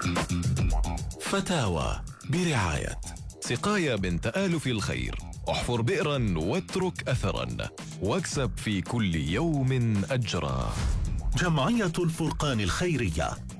فتاوى برعاية سقاية من تآلف الخير. احفر بئرا واترك أثرا واكسب في كل يوم أجرا. جمعية الفرقان الخيرية.